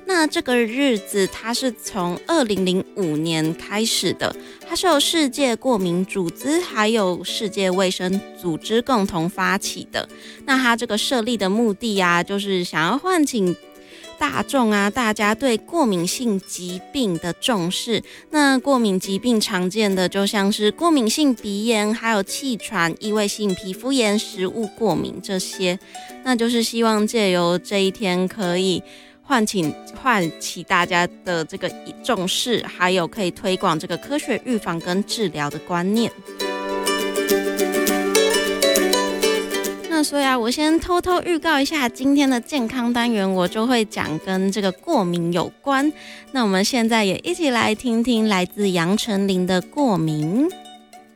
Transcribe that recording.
那这个日子它是从2005年开始的，它是由世界过敏组织还有世界卫生组织共同发起的。那它这个设立的目的啊，就是想要唤醒大众啊，大家对过敏性疾病的重视。那过敏疾病常见的就像是过敏性鼻炎，还有气喘、异位性皮肤炎、食物过敏这些。那就是希望借由这一天可以唤起大家的这个重视，还有可以推广这个科学预防跟治疗的观念。那所以啊，我先偷偷预告一下今天的健康单元，我就会讲跟这个过敏有关。那我们现在也一起来听听来自杨丞琳的《过敏》。